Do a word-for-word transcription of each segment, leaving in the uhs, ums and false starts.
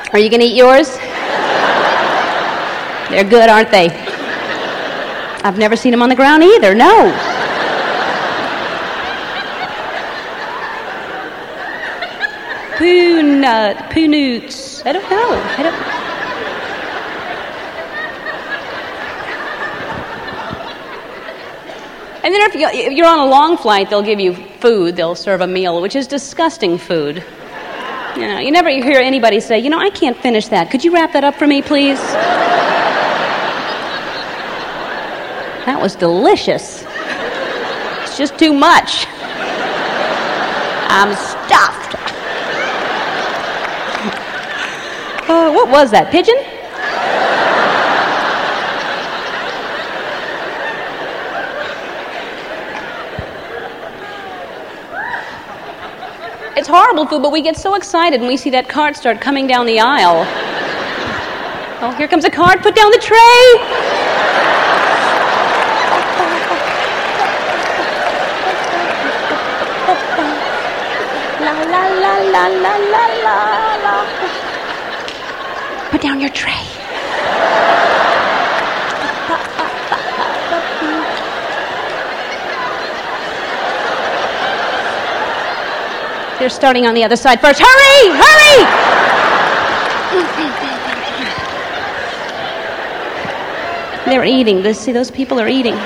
Are you going to eat yours? They're good, aren't they? I've never seen them on the ground either, no. Poo nut, poo newts. I don't know. I don't. And then if, you, if you're on a long flight, they'll give you food. They'll serve a meal, which is disgusting food. You know, you never hear anybody say, you know, I can't finish that. Could you wrap that up for me, please? That was delicious. It's just too much. I'm stuffed. Uh, what was that, pigeon? It's horrible food, but we get so excited when we see that cart start coming down the aisle. Oh, here comes a cart. Put down the tray. La la la la la la la la. Put down your tray. They're starting on the other side first. Hurry! Hurry! They're eating. This, see, those people are eating.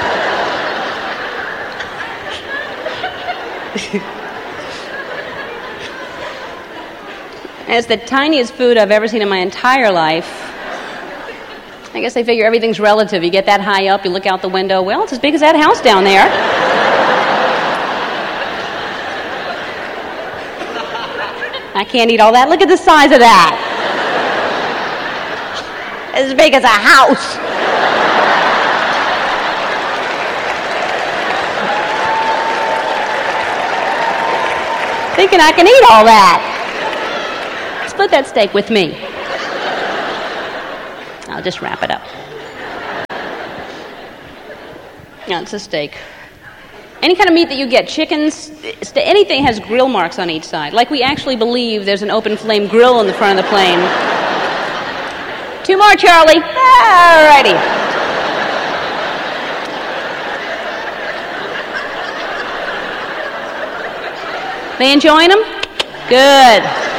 It's the tiniest food I've ever seen in my entire life. I guess they figure everything's relative. You get that high up, you look out the window. Well, it's as big as that house down there. I can't eat all that. Look at the size of that. As big as a house. Thinking I can eat all that. Split that steak with me. I'll just wrap it up. No, it's a steak. Any kind of meat that you get, chickens, anything has grill marks on each side. Like we actually believe there's an open flame grill in the front of the plane. Two more, Charlie. All righty. They enjoying them? Good.